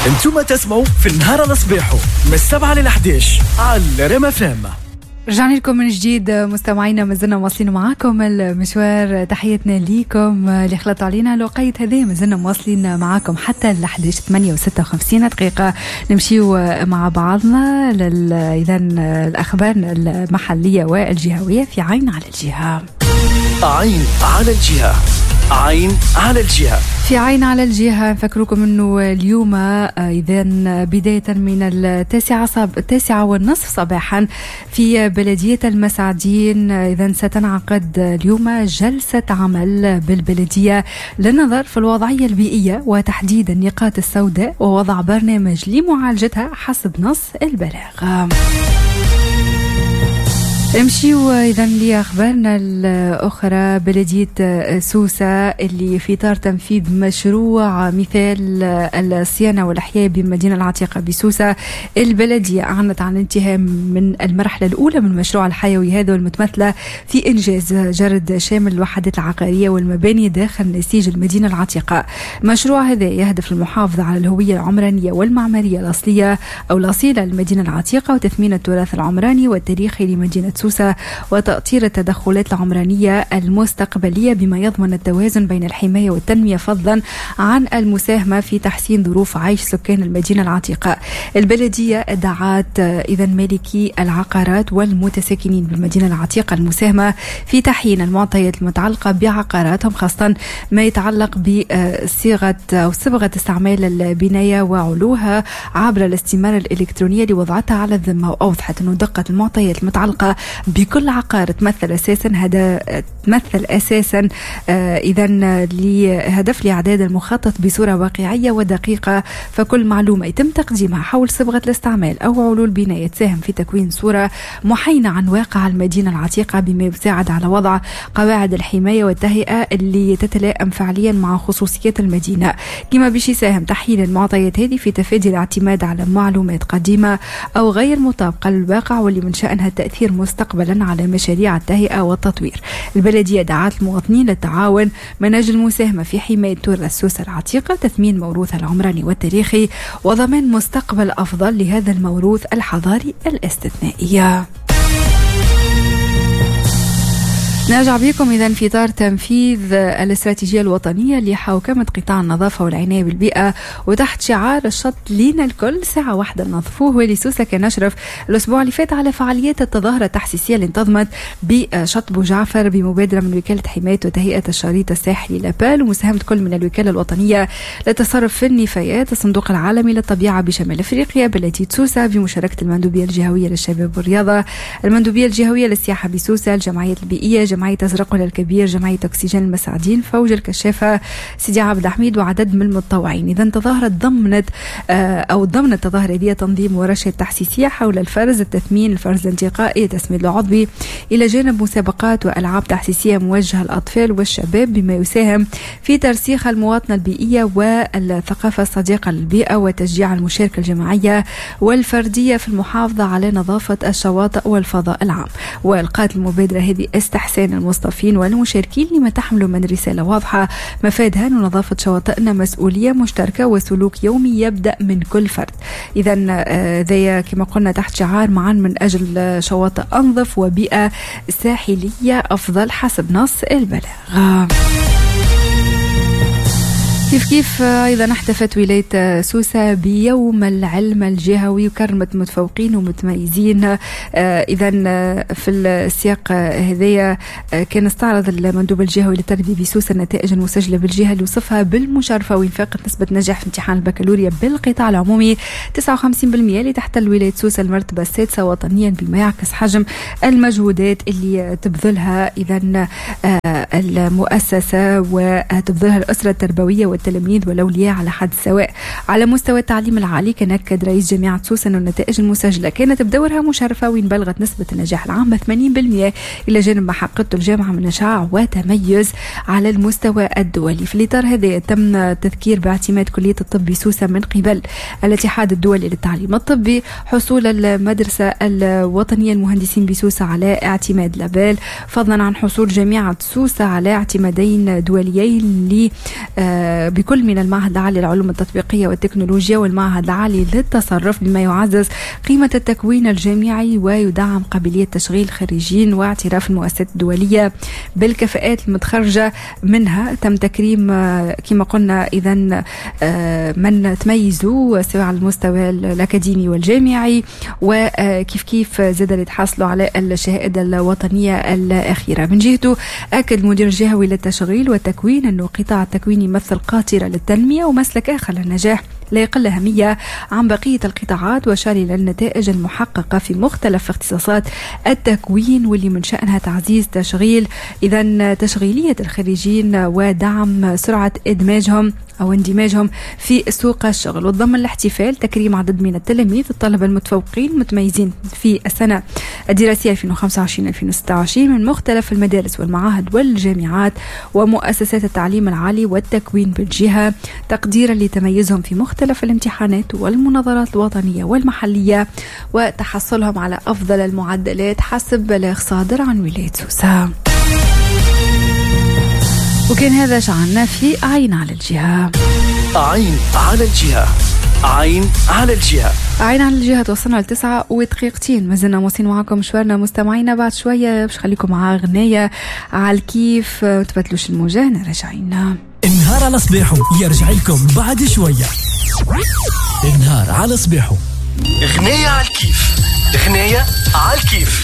انتم تسمعوا في النهار الصباحو من 7 ل 11 على ريم اف ام. رجعنا لكم من جديد مستمعينا، مازلنا مواصلين معاكم المشوار. تحياتنا ليكم اللي خلطوا علينا الوقيت هذا، مازلنا مواصلين معاكم حتى ل 11:58 دقيقة. نمشيو مع بعضنا إذا الأخبار المحلية والجهوية في عين على الجهة. عين على الجهة، عين على الجهة. في عين على الجهة نفكركم أنه اليوم إذا بداية من 9:30 صباحا في بلدية المساعدين إذا ستنعقد اليوم جلسة عمل بالبلدية للنظر في الوضعية البيئية وتحديد النقاط السوداء ووضع برنامج لمعالجتها حسب نص البلاغ. امشيو إذا لأخبارنا الأخرى. بلدية سوسة اللي في إطار تنفيذ مشروع مثال الصيانة والإحياء بالمدينة العتيقة بسوسة، البلدية أعلنت عن الانتهاء من المرحلة الأولى من المشروع الحيوي هذا، والمتمثلة في إنجاز جرد شامل الوحدات العقارية والمباني داخل نسيج المدينة العتيقة. المشروع هذا يهدف للمحافظة على الهوية العمرانية والمعمارية الأصلية أو الأصيلة للمدينة العتيقة، وتثمين التراث العمراني والتاريخي لمدينة سوسة، وتأطير التدخلات العمرانية المستقبلية بما يضمن التوازن بين الحماية والتنمية، فضلا عن المساهمة في تحسين ظروف عيش سكان المدينة العتيقة. البلدية دعت إذا مالكي العقارات والمتساكنين بالمدينة العتيقة المساهمة في تحيين المعطيات المتعلقة بعقاراتهم، خاصة ما يتعلق بصيغة أو صبغة استعمال البناية وعلوها عبر الاستمارة الإلكترونية لوضعتها على الذمة. وأوضحت أن دقة المعطيات المتعلقة بكل عقار تمثل أساسا إذا لهدف لإعداد المخطط بصورة واقعية ودقيقة، فكل معلومة يتم تقديمها حول صبغة الاستعمال أو علو البناية تساهم في تكوين صورة محاينة عن واقع المدينة العتيقة، بما يساعد على وضع قواعد الحماية والتهيئة اللي تتلائم فعليا مع خصوصيات المدينة، كما باش يساهم تحيين المعطيات هذه في تفادي الاعتماد على معلومات قديمة أو غير مطابقة للواقع، واللي من شأنها التأثير مستقبلا على مشاريع التهيئة والتطوير. البلدية دعت المواطنين للتعاون من أجل المساهمة في حماية تراث سوسة العتيقة، تثمين موروثها العمراني والتاريخي، وضمان مستقبل أفضل لهذا الموروث الحضاري الاستثنائي. نرجع بكم إذا في إطار تنفيذ الاستراتيجية الوطنية لحوكمة قطاع النظافة والعناية بالبيئة، وتحت شعار الشط لينا الكل ساعة واحدة نظفوه، واللي سوسة كان نشرف الأسبوع اللي فات على فعاليات التظاهرة التحسيسية اللي انتظمت بشط بوجعفر بمبادرة من وكالة حماية وتهيئة الشريط الساحلي لابال، ومساهمة كل من الوكالة الوطنية للتصرف في النفايات، الصندوق العالمي للطبيعة بشمال أفريقيا، بلدية سوسة بمشاركة المندوبية الجهوية للشباب والرياضة، المندوبية الجهوية للسياحة بسوسة، الجمعيات البيئية، جمعية أزرق للكبير، جمعية أكسجين المساعدين، فوج الكشافة، سيدي عبد الحميد، وعدد من المتطوعين. إذا تظاهرت ضمن التظاهرة هذه تنظيم ورشة تحسيسية حول الفرز، التثمين، الفرز الانتقائي، التسميد العضوي، إلى جانب مسابقات وألعاب تحسيسية موجهة للأطفال والشباب، بما يساهم في ترسيخ المواطنة البيئية والثقافة الصديقة للبيئة، وتشجيع المشاركة الجماعية والفردية في المحافظة على نظافة الشواطئ والفضاء العام. وألقت المبادرة هذه استحسان المصطفين والمشاركين لما تحمل من رسالة واضحة مفادها أن نظافة شواطئنا مسؤولية مشتركة وسلوك يومي يبدأ من كل فرد. إذا ذي كما قلنا تحت شعار معا من أجل شواطئ أنظف وبيئة ساحلية أفضل حسب نص البلاغ. كيف أيضا احتفت ولاية سوسة بيوم العلم الجهوي وكرمت متفوقين ومتميزين. إذا في السياق هذايا كان استعرض المندوب الجهوي للتربية بسوسة النتائج المسجلة بالجهة اللي وصفها بالمشرفة، وانفاقت نسبة نجاح في امتحان البكالوريا بالقطاع العمومي 59%، اللي تحتل ولاية سوسة المرتبة السادسة وطنيا، بما يعكس حجم المجهودات اللي تبذلها إذا المؤسسة وتبذلها الأسرة التربوية والتلاميذ والأولياء على حد سواء. على مستوى التعليم العالي كان أكد رئيس جامعة سوسة أن النتائج المسجلة كانت بدورها مشرفة، وإن بلغت نسبة النجاح العامة 80%، إلى جانب ما حققته الجامعة من نشاع وتميز على المستوى الدولي. في الإطار هذا تم تذكير باعتماد كلية الطب بسوسة من قبل الاتحاد الدولي للتعليم الطبي حصول المدرسة الوطنية المهندسين بسوسة على اعتماد لابال، فضلا عن حصول جامعة سوسة على اعتمادين دوليين بكل من المعهد العالي للعلوم التطبيقية والتكنولوجيا والمعهد العالي للتصرف، بما يعزز قيمة التكوين الجامعي ويدعم قابلية تشغيل خريجين واعتراف المؤسسات الدولية بالكفاءات المتخرجة منها. تم تكريم كما قلنا إذا من تميزوا سواء على المستوى الأكاديمي والجامعي، وكيف كيف زاد يتحصلوا على الشهادة الوطنية الأخيرة. من جهته أكد المدير الجهوي للتشغيل والتكوين أنه قطاع التكوين يمثل قاطرة للتنمية ومسلك آخر للنجاح لا يقل أهمية عن بقية القطاعات، وأشار إلى النتائج المحققة في مختلف اختصاصات التكوين واللي من شأنها تعزيز تشغيلية الخريجين ودعم سرعة اندماجهم في سوق الشغل. وضمن الاحتفال تكريم عدد من التلاميذ الطلبة المتفوقين المتميزين في السنة الدراسية 2025-2026 من مختلف المدارس والمعاهد والجامعات ومؤسسات التعليم العالي والتكوين بالجهة، تقديرا لتميزهم في مختلف الامتحانات والمناظرات الوطنية والمحلية وتحصلهم على أفضل المعدلات حسب بلاغ صادر عن ولاية سوسة. وكان هذا شعارنا في عين على الجهة. عين على الجهة. عين على الجهة. عين على الجهة. توصلنا ل9:02. ما زلنا موصين معكم مشوارنا مستمعينا. بعد شوية باش خليكم مع أغنية على الكيف، تبدلوش الموجة، راجعين. النهار على صباحه يرجع لكم بعد شوية. النهار على صباحه. أغنية على الكيف. أغنية على الكيف.